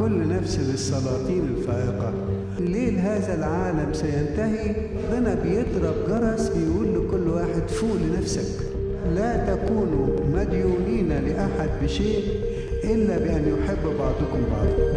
كل نفس للسلاطين الفائقة. ليل هذا العالم سينتهي، ربنا بيضرب جرس بيقول لكل واحد فوق لنفسك. لا تكونوا مديونين لأحد بشيء إلا بأن يحب بعضكم بعضا.